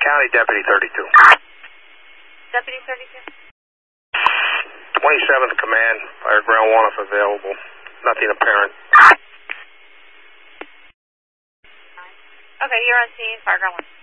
County, Deputy 32. Deputy 32? 27th Command, fire ground 1 if available. Nothing apparent. Okay, you're on scene, fire ground 1.